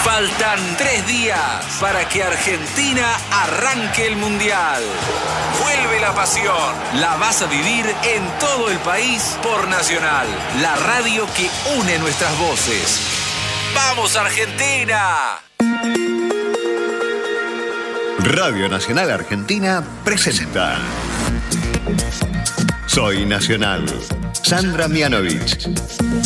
Faltan 3 días para que Argentina arranque el Mundial. Vuelve la pasión. La vas a vivir en todo el país por Nacional, la radio que une nuestras voces. ¡Vamos, Argentina! Radio Nacional Argentina presenta Soy Nacional. Sandra Mianovich.